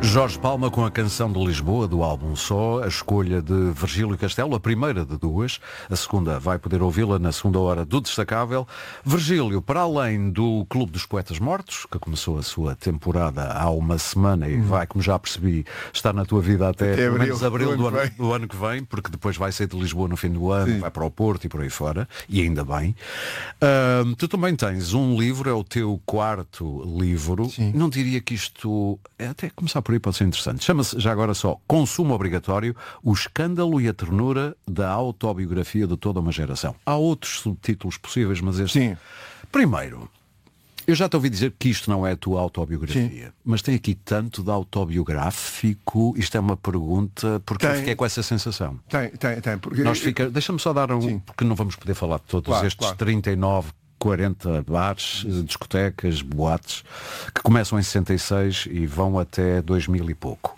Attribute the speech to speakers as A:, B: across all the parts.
A: Jorge Palma com a canção de Lisboa, do álbum Só, a escolha de Virgílio Castelo, a primeira de duas, a segunda vai poder ouvi-la na segunda hora do Destacável. Virgílio, para além do Clube dos Poetas Mortos, que começou a sua temporada há uma semana e vai, como já percebi, estar na tua vida até pelo menos abril do ano que vem, porque depois vai ser de Lisboa no fim do ano, sim, vai para o Porto e por aí fora, e ainda bem. Tu também tens um livro, é o teu quarto livro. Sim. Não diria que isto, até começar por aí pode ser interessante. Chama-se já agora só Consumo Obrigatório, o escândalo e a ternura da autobiografia de toda uma geração. Há outros subtítulos possíveis, mas este... Sim. Primeiro, eu já te ouvi dizer que isto não é a tua autobiografia, sim, mas tem aqui tanto de autobiográfico. Isto é uma pergunta, porque eu fiquei com essa sensação.
B: Tem. Porque...
A: Deixa-me só dar um... Sim. Porque não vamos poder falar de todos estes 39, 40 bares, discotecas, boates, que começam em 66 e vão até 2000 e pouco.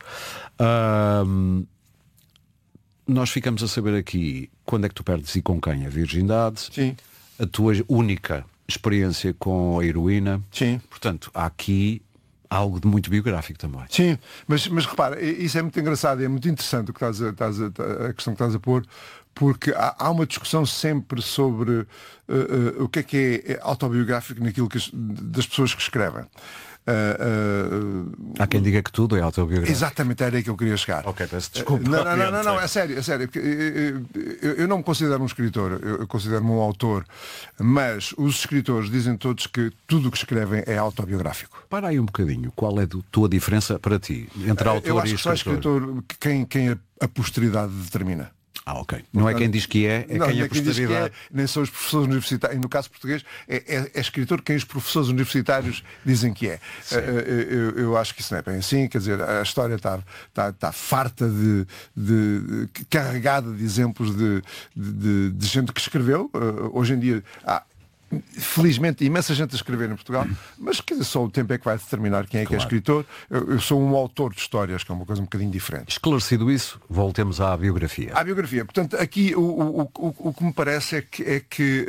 A: Nós ficamos a saber aqui quando é que tu perdes e com quem a virgindade. Sim. A tua única experiência com a heroína. Sim. Portanto, há aqui algo de muito biográfico também.
B: Sim, mas repara, isso é muito engraçado e é muito interessante o que a questão que estás a pôr, porque há uma discussão sempre sobre o que é autobiográfico naquilo das pessoas que escrevem.
A: Há quem diga que tudo é autobiográfico.
B: Exatamente, era aí que eu queria chegar.
A: Ok, peço desculpa.
B: Não, é sério. Eu não me considero um escritor, eu considero-me um autor, mas os escritores dizem todos que tudo o que escrevem é autobiográfico.
A: Para aí um bocadinho, qual é a tua diferença para ti entre autor
B: eu acho
A: e
B: que só
A: escritor?
B: É escritor quem a posteridade determina.
A: Ok. Não é quem diz que é quem a posteridade.
B: Nem são os professores universitários. No caso português, é escritor quem os professores universitários dizem que é. Eu acho que isso não é bem assim. Quer dizer, a história está farta carregada de exemplos de gente que escreveu. Hoje em dia há, felizmente, imensa gente a escrever em Portugal, mas quer dizer, só o tempo é que vai determinar quem é que é escritor. Eu sou um autor de histórias, que é uma coisa um bocadinho diferente.
A: Esclarecido isso, voltemos à biografia.
B: À biografia. Portanto, aqui o que me parece é que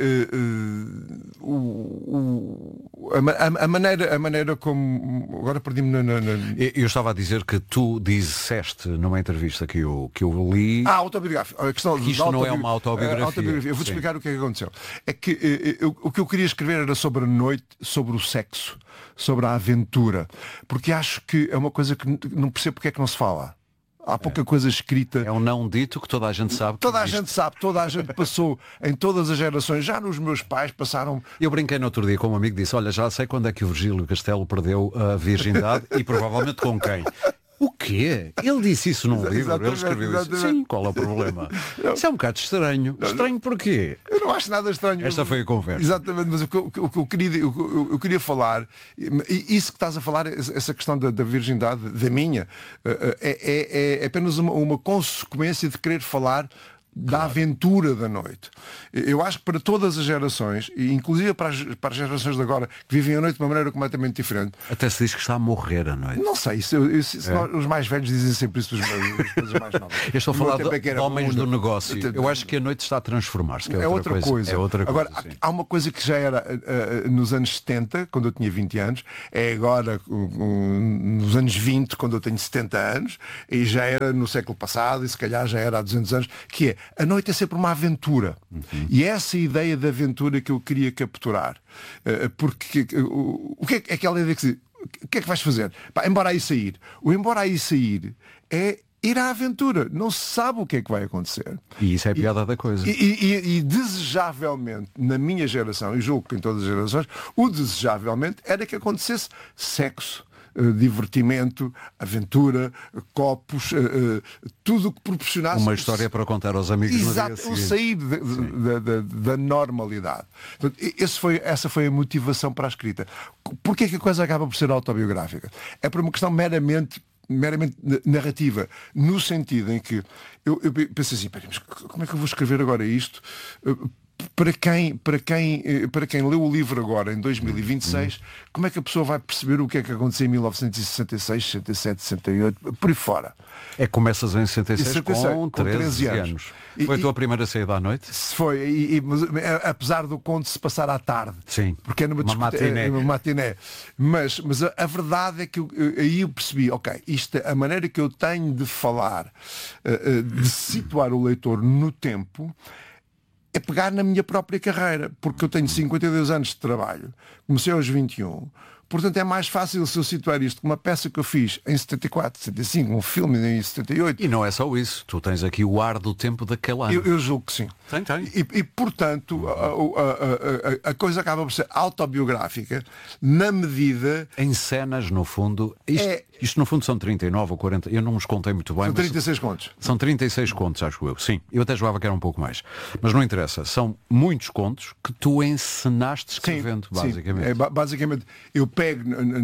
B: a maneira como... Agora perdi-me
A: Eu estava a dizer que tu disseste numa entrevista que eu li...
B: autobiográfica. A questão
A: que isto não é uma autobiografia.
B: Eu vou-te explicar o que é que aconteceu. É que o que eu queria escrever era sobre a noite, sobre o sexo, sobre a aventura, porque acho que é uma coisa que não percebo porque é que não se fala. Há pouca coisa escrita.
A: É um não dito que toda a gente sabe.
B: Toda a gente sabe, toda a gente passou em todas as gerações. Já nos meus pais passaram...
A: Eu brinquei no outro dia com um amigo que disse, olha, já sei quando é que o Virgílio Castelo perdeu a virgindade e provavelmente com quem. O quê? Ele disse isso num livro, ele escreveu isso. Sim, qual é o problema? Isso é um bocado estranho. Estranho porquê?
B: Eu não acho nada estranho.
A: Esta foi a conversa.
B: Exatamente, mas o que eu queria falar, e isso que estás a falar, essa questão da virgindade, da minha, é apenas uma consequência de querer falar da aventura da noite. Eu acho que para todas as gerações, e inclusive para as gerações de agora, que vivem a noite de uma maneira completamente diferente.
A: Até se diz que está a morrer à noite.
B: Não sei, os mais velhos dizem sempre isso das coisas mais novas.
A: Eu estou a falar de homens do negócio. Eu acho que a noite está a transformar-se.
B: É outra coisa. Agora, há uma coisa que já era nos anos 70, quando eu tinha 20 anos, é agora nos anos 20, quando eu tenho 70 anos, e já era no século passado, e se calhar já era há 200 anos, que é a noite é sempre uma aventura. E essa ideia de aventura que eu queria capturar. Porque o que é aquela ideia que diz, o que é que vais fazer? Embora aí sair. O embora aí sair é ir à aventura. Não se sabe o que é que vai acontecer.
A: E isso é a piada da coisa.
B: E desejavelmente, na minha geração, e julgo que em todas as gerações, o desejavelmente era que acontecesse sexo, divertimento, aventura, copos, tudo o que proporcionasse
A: uma história para contar aos amigos.
B: Exato, o sair da normalidade. Portanto, essa foi a motivação para a escrita. Porquê que a coisa acaba por ser autobiográfica? É por uma questão meramente narrativa, no sentido em que eu pensei assim, mas como é que eu vou escrever agora isto? para quem leu o livro agora, em 2026, como é que a pessoa vai perceber o que é que aconteceu em 1966, 67, 68, por aí fora?
A: Começas em 66 com 13 anos. Foi a tua primeira saída à noite?
B: Foi, mas, apesar do conto se passar à tarde.
A: Sim,
B: porque é numa matiné. Mas a verdade é que aí eu percebi, ok, a maneira que eu tenho de falar, de situar o leitor no tempo, é pegar na minha própria carreira, porque eu tenho 52 anos de trabalho, comecei aos 21. Portanto, é mais fácil se eu situar isto com uma peça que eu fiz em 74, 75, um filme em 78.
A: E não é só isso. Tu tens aqui o ar do tempo daquele ano.
B: Eu julgo que sim.
A: Tem.
B: E portanto, a coisa acaba por ser autobiográfica na medida...
A: Em cenas, no fundo... Isto no fundo são 39 ou 40, eu não os contei muito bem.
B: São 36 contos.
A: São 36 contos, acho eu. Sim, eu até julgava que era um pouco mais. Mas não interessa, são muitos contos que tu encenaste escrevendo,
B: sim,
A: basicamente.
B: Sim. Basicamente, eu pego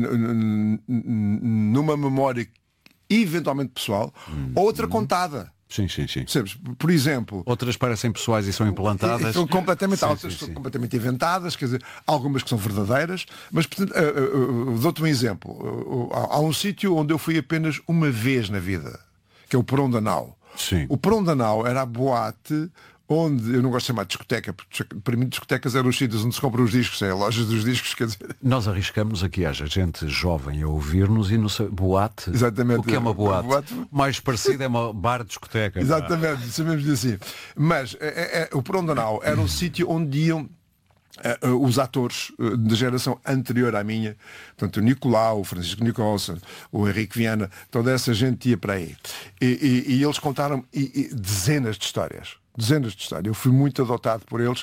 B: numa memória eventualmente pessoal, outra contada.
A: Sim.
B: Por exemplo...
A: Outras parecem pessoais e são implantadas.
B: São completamente são completamente inventadas, quer dizer, algumas que são verdadeiras, mas portanto, dou-te um exemplo. Há um sítio onde eu fui apenas uma vez na vida, que é o Porão da Nau.
A: Sim.
B: O Porão da Nau era a boate onde, eu não gosto de chamar de discoteca, porque para mim discotecas eram os sítios onde se compram os discos, é lojas dos discos, quer dizer...
A: Nós arriscamos aqui, haja gente jovem a ouvir-nos e não sei, boate.
B: Exatamente.
A: O que é uma boate? Mais parecido é uma bar de discoteca.
B: Exatamente, sabemos disso assim. Mas o Porão da Nau era um sítio onde iam os atores da geração anterior à minha, portanto o Nicolau, o Francisco Nicholson, o Henrique Viana, toda essa gente ia para aí. E eles contaram dezenas de histórias. Eu fui muito adotado por eles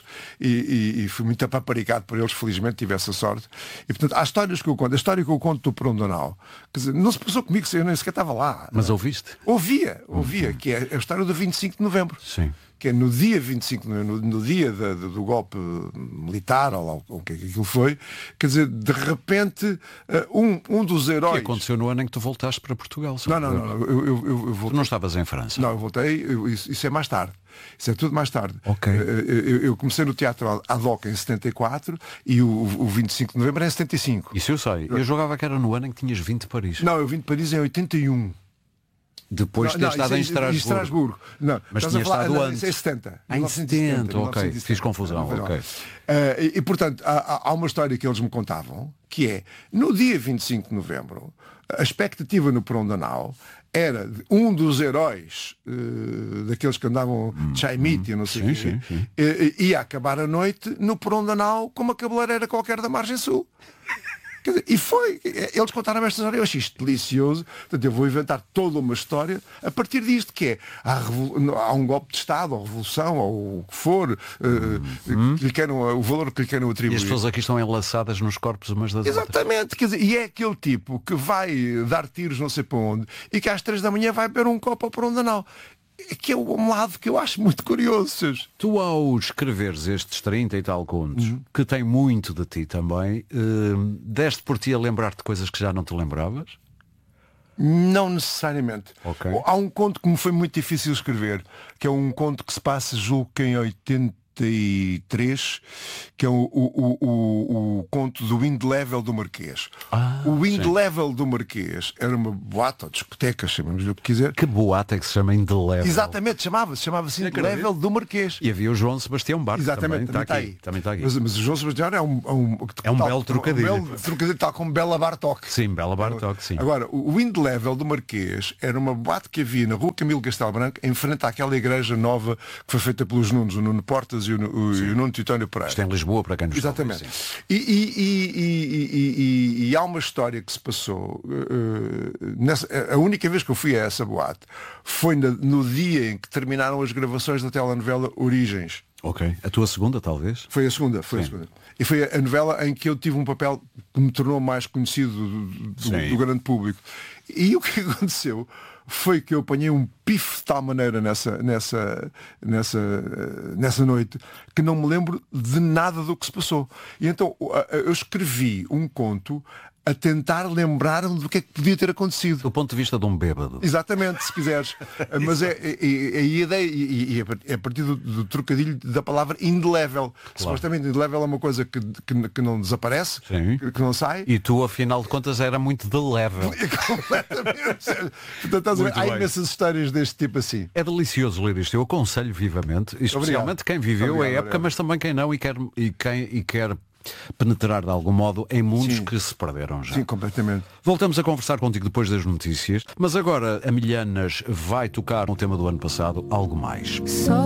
B: e fui muito apaparicado por eles, felizmente tive essa sorte. E portanto, há histórias que eu conto. A história que eu conto do Porão da Nau, quer dizer, não se passou comigo, eu nem sequer estava lá.
A: Mas ouviste?
B: Ouvia, que é a história do 25 de novembro.
A: Sim.
B: Que é no dia 25, no dia do golpe militar, ou o que aquilo foi, quer dizer, de repente, um dos heróis...
A: Que aconteceu no ano em que tu voltaste para Portugal.
B: Não, eu voltei.
A: Tu não estavas em França?
B: Não, eu voltei, isso é mais tarde. Isso é tudo mais tarde.
A: Ok.
B: Eu comecei no teatro ad hoc em 74 e o 25 de novembro é em 75.
A: Isso eu sei. Eu jogava que era no ano em que tinhas vindo de Paris.
B: Não, eu vim de Paris em 81.
A: Depois de ter estado em Estrasburgo.
B: Não,
A: mas tinha estado antes.
B: Em 70.
A: Em 70, ok. Fiz confusão, ok.
B: E portanto, há uma história que eles me contavam, que é, no dia 25 de novembro, a expectativa no Porão da Nau era de um dos heróis daqueles que andavam de Chaimite, eu não sei o quê, ia acabar a noite no Porão da Nau com uma cabeleireira qualquer da Margem Sul. Quer dizer, e foi, eles contaram esta história, eu achei isto delicioso, portanto eu vou inventar toda uma história a partir disto, que é, há um golpe de Estado, ou revolução, ou o que for, que lhe queiram, o valor que lhe queiram atribuir.
A: E as pessoas aqui estão enlaçadas nos corpos umas das outras.
B: Exatamente, quer dizer, e é aquele tipo que vai dar tiros não sei para onde, e que às 3 da manhã vai beber um copo ao Porão da Nau. Que é um lado que eu acho muito curioso.
A: Tu, ao escreveres estes 30 e tal contos, que tem muito de ti também, deste por ti a lembrar-te de coisas que já não te lembravas?
B: Não necessariamente.
A: Okay.
B: Há um conto que me foi muito difícil escrever, que é um conto que se passa, julgo que em 83, que é o conto do Wind Level do Marquês. O Wind Level do Marquês era uma boate ou discoteca, chamamos-lhe o que quiser.
A: Que boate é que se chama Wind Level?
B: Exatamente, chamava-se Wind Level do Marquês.
A: E havia o João Sebastião Barco.
B: Exatamente,
A: também está aqui. Também está aqui.
B: Mas o João Sebastião é um
A: belo trocadilho.
B: Tal como Bela Bartok.
A: Sim, Bela Bartok, sim.
B: Agora, o Wind Level do Marquês era uma boate que havia na rua Camilo Castelo Branco, em frente àquela igreja nova que foi feita pelos Nunos, o Nuno Portas e o Nuno Titónio Pereira.
A: Isto é em Lisboa, para quem nos
B: Exatamente. E há uma história que se passou. A única vez que eu fui a essa boate foi no dia em que terminaram as gravações da telenovela Origens.
A: Ok. A tua segunda, talvez?
B: Foi a segunda. E foi a novela em que eu tive um papel que me tornou mais conhecido do grande público. E o que aconteceu foi que eu apanhei um pife de tal maneira nessa noite que não me lembro de nada do que se passou. E então eu escrevi um conto a tentar lembrar-me do que é que podia ter acontecido.
A: Do ponto de vista de um bêbado.
B: Exatamente, se quiseres. Mas a ideia, e é a partir do trocadilho da palavra indelével. Claro. Supostamente indelével é uma coisa que não desaparece, que não sai.
A: E tu, afinal de contas, era muito delével.
B: Completamente. Portanto, há imensas histórias deste tipo assim.
A: É delicioso ler isto. Eu aconselho vivamente, especialmente quem viveu a época, mas também quem não e quer penetrar de algum modo em mundos que se perderam já.
B: Sim, completamente.
A: Voltamos a conversar contigo depois das notícias, mas agora a Milhanas vai tocar um tema do ano passado, Algo Mais.